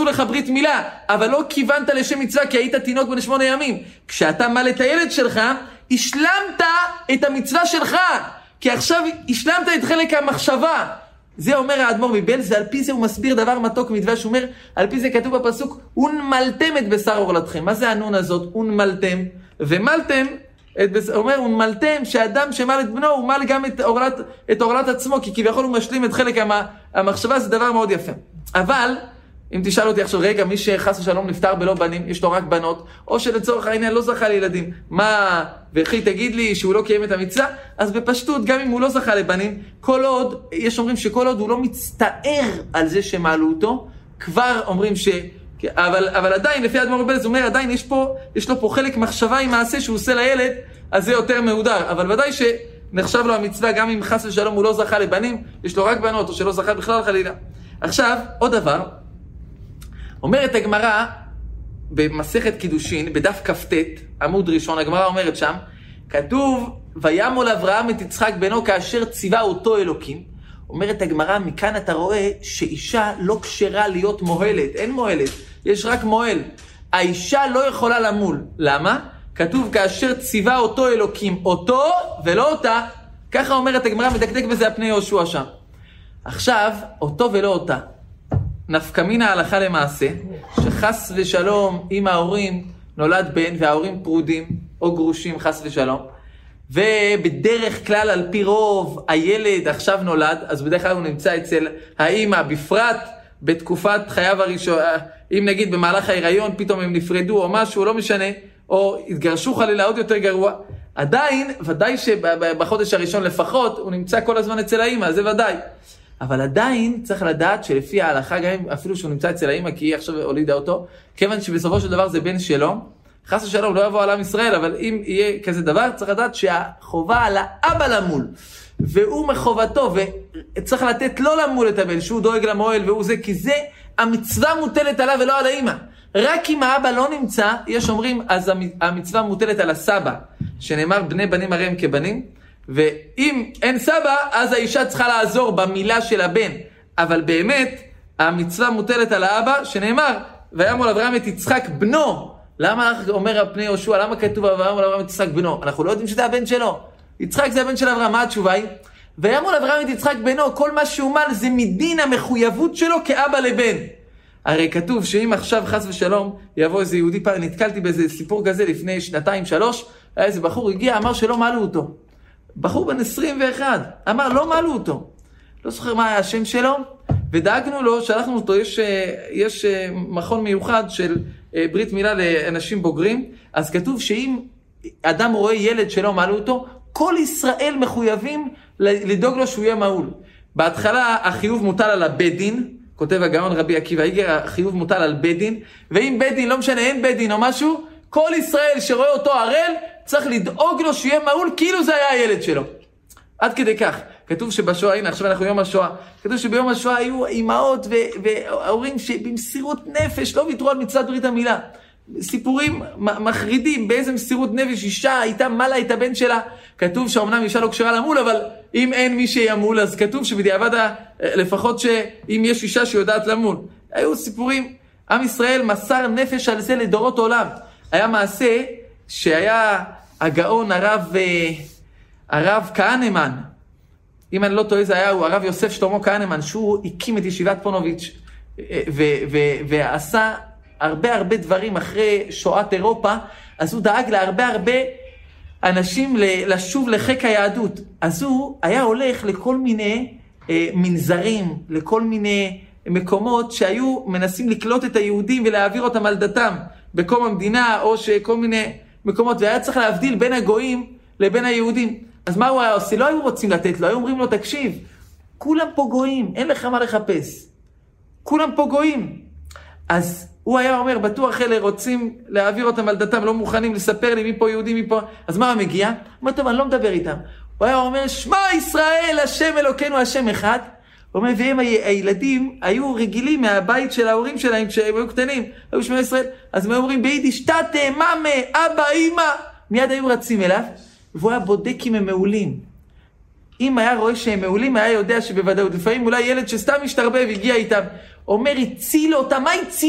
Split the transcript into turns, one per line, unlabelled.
לך ברית מילה, אבל לא כיוונת לשם מצווה כי היית תינוק בן 8 ימים. כשאתה מלא את הילד שלך, השלמת את המצווה שלך, כי עכשיו השלמת את חלק המחשבה. זה אומר האדמו"ר מבעלז, ועל פי זה הוא מסביר דבר מתוק מדבש. הוא אומר, על פי זה כתוב בפסוק, ונמלתם את בשר עורלתכם. מה זה הנון הזאת? ונמלתם, ומלתם, אומר, ונמלתם, שאדם שמל את בנו, הוא מל גם את עורלת עצמו, כי כביכול הוא משלים את חלק המחשבה. זה דבר מאוד יפה. אבל אם תשאל אותי עכשיו, רגע, מי שחס ושלום נפטר בלא בנים, יש לו רק בנות, או שלצורך העניין לא זכה לילדים, מה, וכי תגיד לי שהוא לא קיים את המצווה? אז בפשטות, גם אם הוא לא זכה לבנים, כל עוד, יש אומרים שכל עוד הוא לא מצטער על זה שמעלו אותו, כבר אומרים אבל עדיין, לפי האדמו"ר מבעלז, הוא אומר, עדיין יש לו פה חלק מחשבה עם מעשה שהוא עושה לילד, אז זה יותר מהודר. אבל ודאי שנחשב לו המצווה, גם אם חס ושלום הוא לא זכה לבנים, יש לו רק בנות, או שלא זכה בכלל חלילה. עכשיו, עוד דבר, אומרת הגמרא במסכת קידושין, בדף כ"ט, עמוד ראשון, הגמרא אומרת שם, כתוב, וימול אברהם את יצחק בנו כאשר ציווה אותו אלוקים. אומרת הגמרא, מכאן אתה רואה שאישה לא כשרה להיות מוהלת, אין מוהלת, יש רק מוהל. האישה לא יכולה למול. למה? כתוב כאשר ציווה אותו אלוקים, אותו ולא אותה. ככה אומרת הגמרא, מדקדק בזה הפני יהושע שם. עכשיו, אותו ולא אותה. נפקא מינה הלכה למעשה, שחס ושלום אם ההורים נולד בן וההורים פרודים או גרושים חס ושלום, ובדרך כלל על פי רוב הילד עכשיו נולד, אז בדרך כלל הוא נמצא אצל האמא, בפרט בתקופת חייו הראשון, אם נגיד במהלך ההיריון פתאום הם נפרדו או משהו, לא משנה, או התגרשו חלילה עוד יותר גרוע, עדיין, ודאי שבחודש הראשון לפחות הוא נמצא כל הזמן אצל האמא, זה ודאי. אבל עדיין צריך לדעת שלפי ההלכה, גם אפילו שהוא נמצא אצל האמא, כי היא עכשיו הולידה אותו, כיוון שבסופו של דבר זה בן שלו, חס ושלום לא יבוא על עם ישראל, אבל אם יהיה כזה דבר, צריך לדעת שהחובה על האבא למול, והוא מחובתו, וצריך לתת לו למול את הבן, שהוא דואג למועל, והוא זה, כי זה המצווה מוטלת עליו ולא על האמא. רק אם האבא לא נמצא, יש אומרים, אז המצווה מוטלת על הסבא, שנאמר בני בנים הרי הם כבנים, ואם אין סבא, אז האישה צריכה לעזור במילה של הבן. אבל באמת, המצווה מוטלת על האבא, שנאמר, וימול אברהם את יצחק בנו. למה אומר הפני יהושע, למה כתוב וימול אברהם את יצחק בנו? אנחנו לא יודעים שזה הבן שלו. יצחק זה הבן של אברהם, מה התשובה היא? וימול אברהם את יצחק בנו, כל מה שהוא מל זה מדין המחויבות שלו כאבא לבן. הרי כתוב שאם עכשיו חס ושלום יבוא איזה יהודי, נתקלתי באיזה סיפור כזה לפני 2-3, היה איזה בחור הגיע, אמר שלא מעלו אותו. בחור בן 21, אמר לא מעלו אותו. לא זוכר מה היה השם שלו, ודאגנו לו, שלחנו אותו, יש מכון מיוחד של ברית מילה לאנשים בוגרים, אז כתוב שאם אדם רואה ילד שלא מעלו אותו, כל ישראל מחויבים לדאוג לו שהוא יהיה מעול. בהתחלה החיוב מוטל על הבית דין, כותב הגאון רבי עקיבא איגר, החיוב מוטל על בית דין, ואם בית דין, לא משנה, אין בית דין או משהו, כל ישראל שרואה אותו ערל, צריך לדאוג לו שיהיה מעול, כאילו זה היה הילד שלו. עד כדי כך. כתוב שבשואה, הנה עכשיו אנחנו יום השואה, כתוב שביום השואה היו אימהות וההורים שבמסירות נפש לא ויתרו על מצוות ברית המילה. סיפורים מחרידים, באיזה מסירות נפש אישה הייתה מלה את הבן שלה. כתוב שאומנם אישה לא קשרה למול, אבל אם אין מי שימול, אז כתוב שבדיעבד לפחות שאם יש אישה שיודעת למול. היו סיפורים, עם ישראל מסר נפש על זה לדורות עולם. היה מעשה שהיה הגאון הרב כהנמן, אם אני לא טועה זה היה, הוא הרב יוסף שלמה כהנמן, שהוא הקים את ישיבת פונוביץ' ועשה הרבה דברים אחרי שואת אירופה, אז הוא דאג להרבה אנשים לשוב לחיק היהדות. אז הוא היה הולך לכל מיני מנזרים, לכל מיני מקומות שהיו מנסים לקלוט את היהודים ולהעביר אותם על דתם בקום המדינה, או שכל מיני מקומות, והיה צריך להבדיל בין הגויים לבין היהודים. אז מה הוא היה עושה? לא היו רוצים לתת לו, היו אומרים לו, תקשיב, כולם פה גויים, אין לך מה לחפש. כולם פה גויים. אז הוא היה אומר, בטוח אלה רוצים להעביר אותם על דתם, לא מוכנים לספר לי מי פה יהודי, מי פה. אז מה הוא מגיע? הוא אומר, טוב, אני לא מדבר איתם. הוא היה אומר, שמע ישראל, השם אלוקינו, השם אחד. הוא אומר, והם הילדים היו רגילים מהבית של ההורים שלהם, כשהם היו קטנים, היו שמע ישראל. אז הם אומרים, ביידיש, תתה, מאמה, אבא, אמא. מיד היו רצים אליו, והוא היה בודק אם הם מעולים. אם היה רואה שהם מעולים, היה יודע שבוודאות. לפעמים אולי ילד שסתם משתרבב, הגיע איתם. אומר, הציל אותם, מה הציל?